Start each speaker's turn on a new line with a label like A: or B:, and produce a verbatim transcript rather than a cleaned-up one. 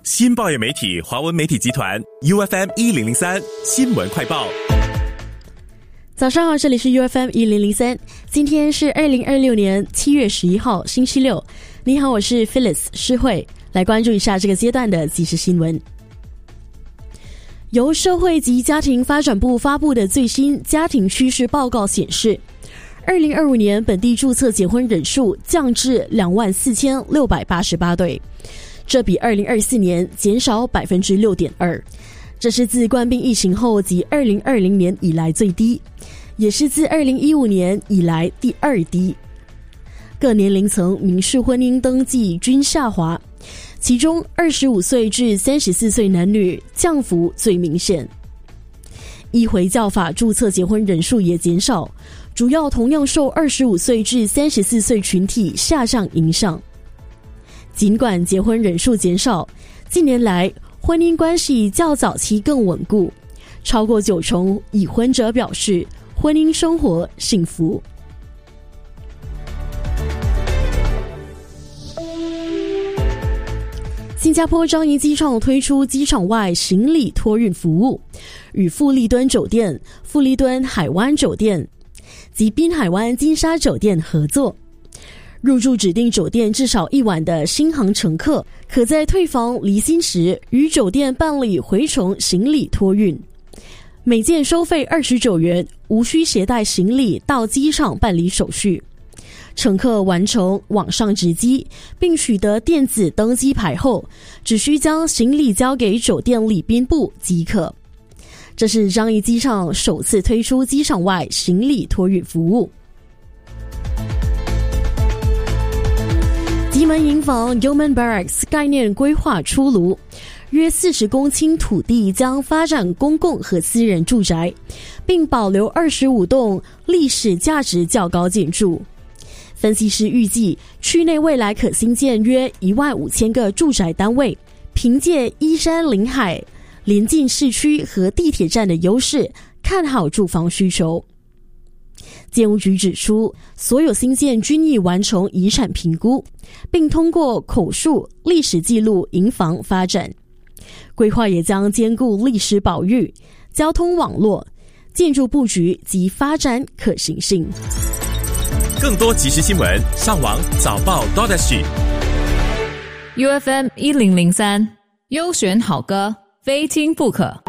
A: 新报业媒体华文媒体集团 U F M 一零零三新闻快报。
B: 早上好，这里是 U F M 一零零三，今天是二零二六年七月十一号星期六。你好，我是 Phyllis 诗慧，来关注一下这个阶段的即时新闻。由社会及家庭发展部发布的最新家庭趋势报告显示，二零二五年本地注册结婚人数降至两万四千六百八十八对，这比二零二四年减少 百分之六点二， 这是自冠病疫情后及二零二零年以来最低，也是自二零一五年以来第二低。各年龄层民事婚姻登记均下滑，其中二十五岁至三十四岁男女降幅最明显。依回教法注册结婚人数也减少，主要同样受二十五岁至三十四岁群体下降影响。尽管结婚人数减少，近年来婚姻关系较早期更稳固，超过九成已婚者表示婚姻生活幸福。新加坡樟宜机场推出机场外行李托运服务，与富丽敦酒店、富丽敦海湾酒店及滨海湾金沙酒店合作。入住指定酒店至少一晚的新航乘客，可在退房离心时与酒店办理回程行李托运，每件收费二十九元，无需携带行李到机场办理手续。乘客完成网上值机并取得电子登机牌后，只需将行李交给酒店礼宾部即可。这是樟宜机场首次推出机场外行李托运服务。吉门营房 Yeoman Barracks 概念规划出炉，约四十公顷土地将发展公共和私人住宅，并保留二十五栋历史价值较高建筑。分析师预计，区内未来可新建约一万五千个住宅单位，凭借依山临海、临近市区和地铁站的优势，看好住房需求。建屋局指出，所有新建均已完成遗产评估，并通过口述历史记录营房发展。规划也将兼顾历史保育、交通网络、建筑布局及发展可行性。
A: 更多即时新闻，上网早报
C: .U F M 一零零三，优选好歌，非听不可。